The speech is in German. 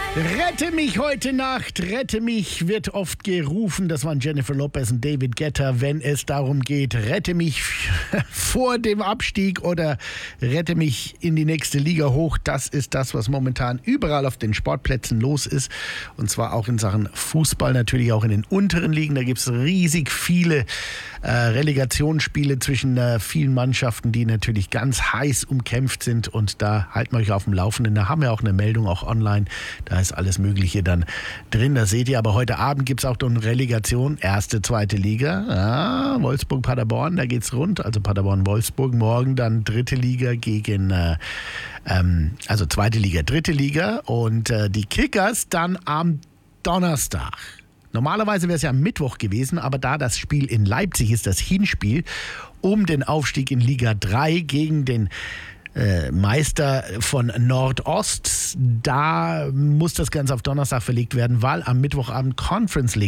Rette mich heute Nacht, rette mich wird oft gerufen. Das waren Jennifer Lopez und David Guetta, wenn es darum geht, rette mich vor dem Abstieg oder rette mich in die nächste Liga hoch. Das ist das, was momentan überall auf den Sportplätzen los ist. Und zwar auch in Sachen Fußball, natürlich auch in den unteren Ligen. Da gibt es riesig viele Relegationsspiele zwischen vielen Mannschaften, die natürlich ganz heiß umkämpft sind. Und da halten wir euch auf dem Laufenden. Da haben wir auch eine Meldung, auch online. Da ist alles Mögliche dann drin. Das seht ihr. Aber heute Abend gibt es auch noch eine Relegation. Erste, zweite Liga. Ja, Wolfsburg, Paderborn, da geht's rund. Also Paderborn, Wolfsburg. Morgen dann dritte Liga gegen, also zweite Liga, dritte Liga. Und die Kickers dann am Donnerstag. Normalerweise wäre es ja am Mittwoch gewesen, aber da das Spiel in Leipzig ist, das Hinspiel um den Aufstieg in Liga 3 gegen den Meister von Nordost, da muss das Ganze auf Donnerstag verlegt werden, weil am Mittwochabend Conference League